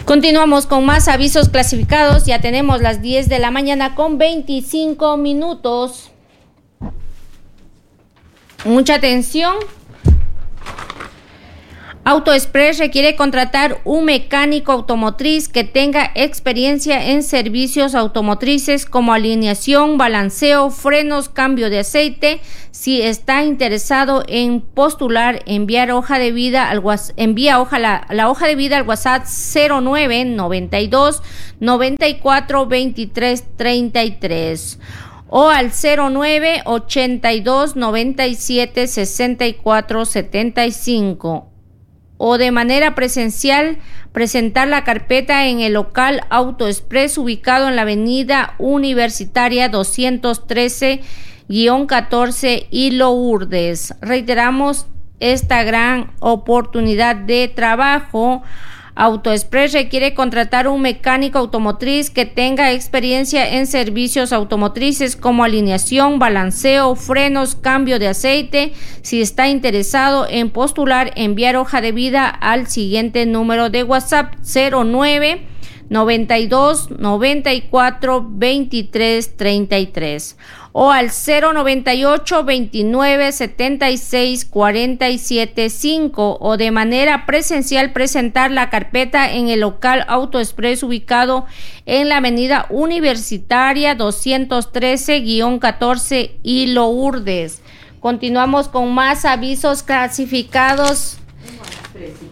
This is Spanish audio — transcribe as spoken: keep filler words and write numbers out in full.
Continuamos con más avisos clasificados. Ya tenemos las diez de la mañana con veinticinco minutos. Mucha atención. AutoExpress requiere contratar un mecánico automotriz que tenga experiencia en servicios automotrices como alineación, balanceo, frenos, cambio de aceite. Si está interesado en postular, enviar hoja de vida al envía hoja la, la hoja de vida al WhatsApp cero nueve noventa y dos noventa y cuatro veintitrés treinta y tres o al cero nueve ochenta y dos noventa y siete sesenta y cuatro setenta y cinco. O de manera presencial, presentar la carpeta en el local AutoExpress ubicado en la avenida Universitaria doscientos trece catorce y Lourdes. Reiteramos esta gran oportunidad de trabajo. AutoExpress requiere contratar un mecánico automotriz que tenga experiencia en servicios automotrices como alineación, balanceo, frenos, cambio de aceite. Si está interesado en postular, enviar hoja de vida al siguiente número de WhatsApp cero nueve noventa y dos noventa y cuatro veintitrés treinta y tres o al cero noventa y ocho veintinueve setenta y seis cuarenta y siete cinco o de manera presencial presentar la carpeta en el local AutoExpress ubicado en la avenida Universitaria doscientos trece catorce y Lourdes. Continuamos con más avisos clasificados.